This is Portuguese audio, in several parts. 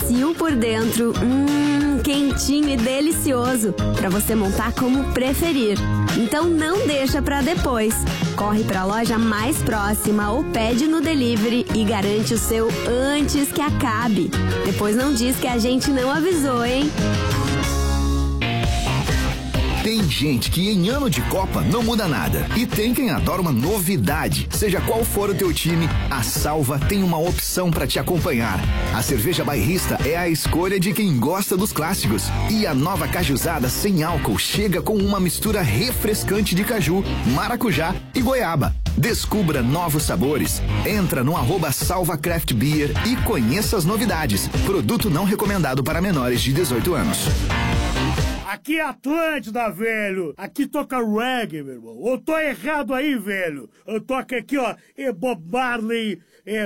macio por dentro, quentinho e delicioso, para você montar como preferir. Então não deixa para depois. Corre para a loja mais próxima ou pede no delivery e garante o seu antes que acabe. Depois não diz que a gente não avisou, hein? Tem gente que em ano de Copa não muda nada. E tem quem adora uma novidade. Seja qual for o teu time, a Salva tem uma opção para te acompanhar. A cerveja bairrista é a escolha de quem gosta dos clássicos. E a nova cajuzada sem álcool chega com uma mistura refrescante de caju, maracujá e goiaba. Descubra novos sabores. Entra no @Salva Craft Beer e conheça as novidades. Produto não recomendado para menores de 18 anos. Aqui é Atlântida, velho. Aqui toca reggae, meu irmão. Eu tô errado aí, velho. Eu toco aqui, ó, Bob Marley,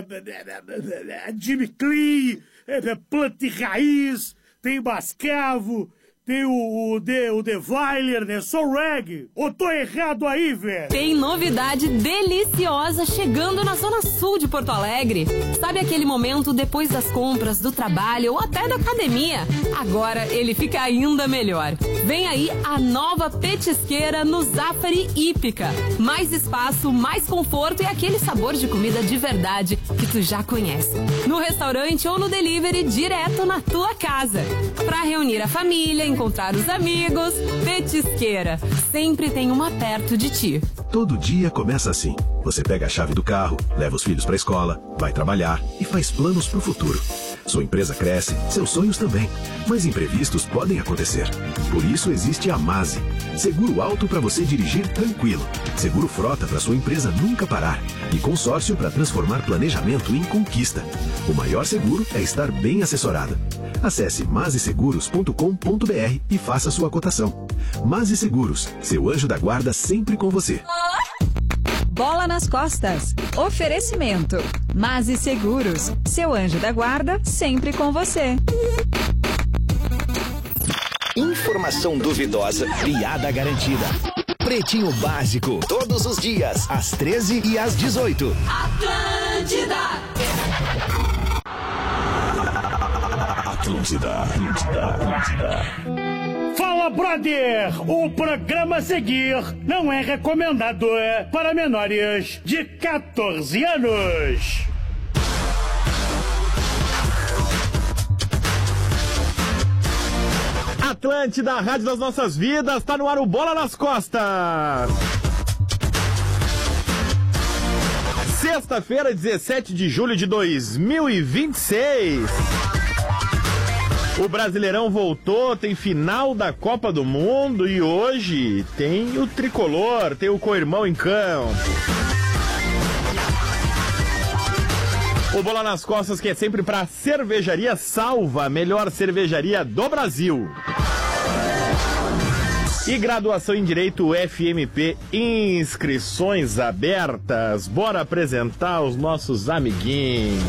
Jimmy Clee, Planta e Raiz, tem Bascavo, tem o The Weiler, né? Só reggae. Eu tô errado aí, velho. Tem novidade deliciosa chegando na Zona Sul de Porto Alegre. Sabe aquele momento depois das compras, do trabalho ou até da academia? Agora ele fica ainda melhor. Vem aí a nova petisqueira no Zafari Hípica. Mais espaço, mais conforto e aquele sabor de comida de verdade que tu já conhece. No restaurante ou no delivery direto na tua casa. Pra reunir a família, encontrar os amigos, petisqueira. Sempre tem uma perto de ti. Todo dia começa assim. Você pega a chave do carro, leva os filhos para a escola, vai trabalhar e faz planos para o futuro. Sua empresa cresce, seus sonhos também. Mas imprevistos podem acontecer. Por isso existe a MASE. Seguro alto para você dirigir tranquilo. Seguro frota para sua empresa nunca parar. E consórcio para transformar planejamento em conquista. O maior seguro é estar bem assessorado. Acesse maseseguros.com.br e faça sua cotação. Mase Seguros, seu anjo da guarda sempre com você. Bola nas costas. Oferecimento. Mase Seguros, seu anjo da guarda sempre com você. Informação duvidosa, piada garantida. Pretinho Básico, todos os dias, às 13 e às 18. Atlântida! Atlântida. Fala, brother! O programa a seguir não é recomendado para menores de 14 anos. Atlântida, a rádio das nossas vidas, tá no ar o Bola nas Costas. Sexta-feira, 17 de julho de 2026. O Brasileirão voltou, tem final da Copa do Mundo e hoje tem o tricolor, tem o co-irmão em campo. O Bola nas Costas, que é sempre pra Cervejaria Salva, a melhor cervejaria do Brasil. E graduação em Direito FMP, inscrições abertas. Bora apresentar os nossos amiguinhos.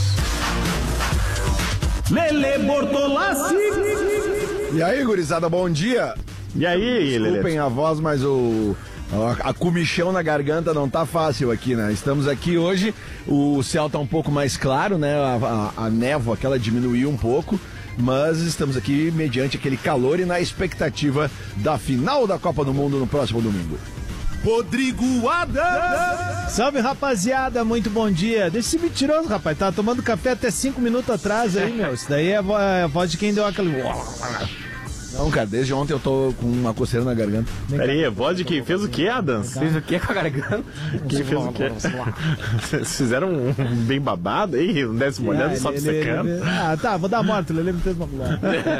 Lele Bortolassi. E aí, gurizada, bom dia. E aí, Lele? Desculpem a voz, mas a comichão na garganta não tá fácil aqui, né? Estamos aqui hoje, o céu tá um pouco mais claro, né? A névoa, aquela diminuiu um pouco, mas estamos aqui mediante aquele calor e na expectativa da final da Copa do Mundo no próximo domingo. Rodrigo Adams. Salve, rapaziada, muito bom dia. Deixa esse mentiroso, rapaz, tava tomando café até 5 minutos atrás aí, meu. Isso daí é a voz de quem deu aquele... Não, cara, desde ontem eu tô com uma coceira na garganta. Peraí, a voz de quem fez o que, Adams? Fez o que com a garganta? Quem fez o quê? Vocês fizeram um bem babado aí? Um décimo olhando só secando? Ah, tá, vou dar morte, Lelê me fez uma mulher.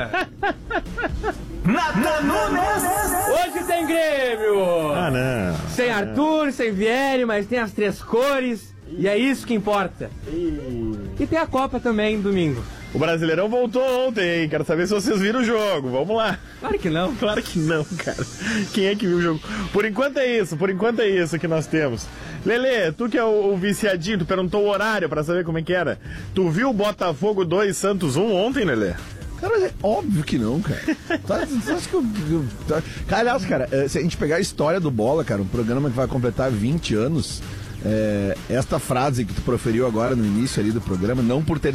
Nathan Nunes! Hoje tem Grêmio! Ah, não. Sem Arthur, sem Vieri, mas tem as 3 cores e é isso que importa. E tem a Copa também, domingo. O Brasileirão voltou ontem, hein? Quero saber se vocês viram o jogo. Vamos lá. Claro que não. Claro que não, cara. Quem é que viu o jogo? Por enquanto é isso que nós temos. Lelê, tu que é o viciadinho, tu perguntou o horário pra saber como é que era. Tu viu o Botafogo 2, Santos 1 ontem, Lelê? Cara, é óbvio que não, cara. Aliás, cara, se a gente pegar a história do Bola, cara, um programa que vai completar 20 anos, esta frase que tu proferiu agora no início ali do programa, não por ter